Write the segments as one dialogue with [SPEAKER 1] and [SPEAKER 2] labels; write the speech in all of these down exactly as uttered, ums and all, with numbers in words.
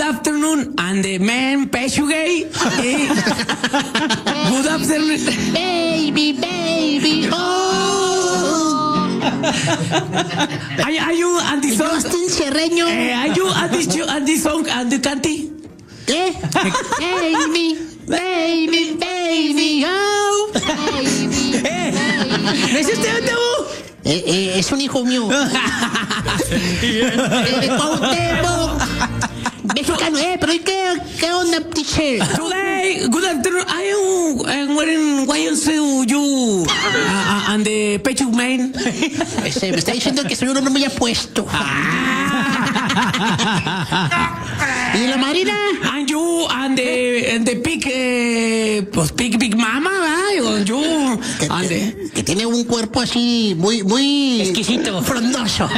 [SPEAKER 1] afternoon, and the man Peshugay. Eh, good afternoon.
[SPEAKER 2] Baby, baby, oh.
[SPEAKER 1] Are, are you and the song?
[SPEAKER 2] Justin Cerreño.
[SPEAKER 1] Eh, are you and this, and this song and the canty?
[SPEAKER 2] ¿Qué? Baby, baby, baby, oh. Baby,
[SPEAKER 1] Eh,
[SPEAKER 2] baby.
[SPEAKER 1] ¿no es usted, Tabo?
[SPEAKER 2] Eh, eh, es un hijo mío. eh, Cuauhtémoc. Mexicano, eh, pero ¿y qué, qué onda, teacher?
[SPEAKER 1] Today, good afternoon. Are you uh, wearing why you say you uh, uh, and the Pechug man?
[SPEAKER 2] Este, me está diciendo que soy un hombre muy apuesto. ¿Y la Marina?
[SPEAKER 1] And you and the and the big uh, pues big big mama, right? You
[SPEAKER 2] Que,
[SPEAKER 1] and the,
[SPEAKER 2] que tiene un cuerpo así muy, muy
[SPEAKER 1] exquisito,
[SPEAKER 2] frondoso.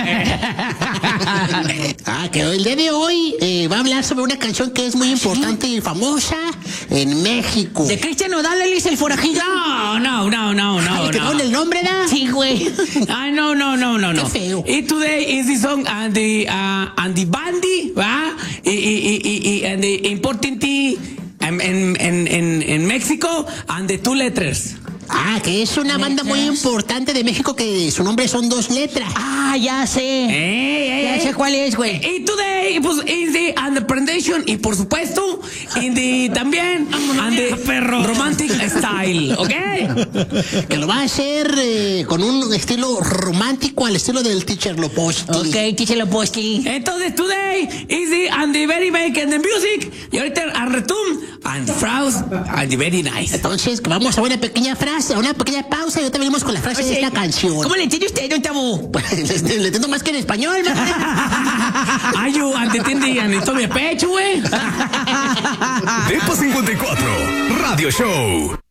[SPEAKER 2] Ah, que el día de hoy eh, va a hablar sobre una canción que es muy importante y famosa en México.
[SPEAKER 1] ¿De Cristian Nodal, él es el forajido? No, no, no, no, no.
[SPEAKER 2] ¿Le quedó
[SPEAKER 1] no.
[SPEAKER 2] el nombre, da?
[SPEAKER 1] Sí, güey. Ay, no, no, no, no, no.
[SPEAKER 2] Qué feo.
[SPEAKER 1] Y today is the song and the uh, and the bandy, ¿va? Y, y, y, y, y and the important en en en en en México and the two letters.
[SPEAKER 2] Ah, que es una banda muy importante de México que su nombre son dos letras.
[SPEAKER 3] Ah, ya sé.
[SPEAKER 1] Eh, eh,
[SPEAKER 3] Ya sé cuál es, güey.
[SPEAKER 1] Y today, pues, is the and the presentation y por supuesto, in the también and the romantic style, ¿ok?
[SPEAKER 2] Que lo va a hacer eh, con un estilo romántico al estilo del Teacher Loposti.
[SPEAKER 3] Ok, teacher Loposti.
[SPEAKER 1] Entonces, today is the and the very big and the music y ahorita and retum and the frows and the very nice.
[SPEAKER 2] Entonces, que vamos a una pequeña frase, a una pequeña pausa y ahorita venimos con la frase de esta canción.
[SPEAKER 3] ¿Cómo le entiende usted, don Tabú?
[SPEAKER 2] le, le entiendo más que en español, ¿no?
[SPEAKER 1] Ay, yo and the tindi and the Tommy pecho, güey.
[SPEAKER 4] Depa cincuenta y cuatro Radio Show.